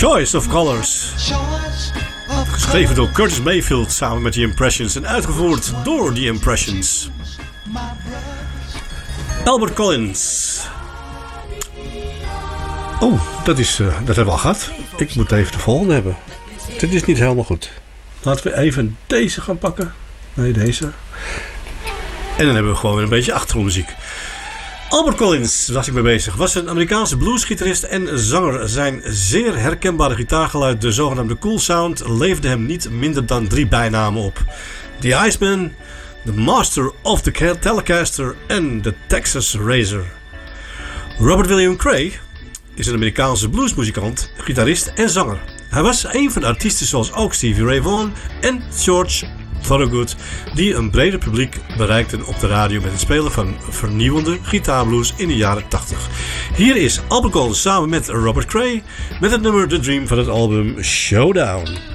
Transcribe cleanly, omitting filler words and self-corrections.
Choice of Colors. Geschreven door Curtis Mayfield samen met The Impressions en uitgevoerd door The Impressions. Albert Collins. Oh, dat hebben we al gehad. Ik moet even de volgende hebben. Dit is niet helemaal goed. Laten we even deze gaan pakken. Nee, deze. En dan hebben we gewoon weer een beetje achtergrondmuziek. Albert Collins, was ik mee bezig, was een Amerikaanse bluesgitarist en zanger. Zijn zeer herkenbare gitaargeluid, de zogenaamde Cool Sound, leverde hem niet minder dan 3 bijnamen op. The Iceman, The Master of the Telecaster en The Texas Razor. Robert William Cray is een Amerikaanse bluesmuzikant, gitarist en zanger. Hij was een van de artiesten zoals ook Stevie Ray Vaughan en George Thorogood, die een breder publiek bereikten op de radio met het spelen van vernieuwende gitaarblues in de jaren 80. Hier is Albert Collins samen met Robert Cray met het nummer The Dream van het album Showdown.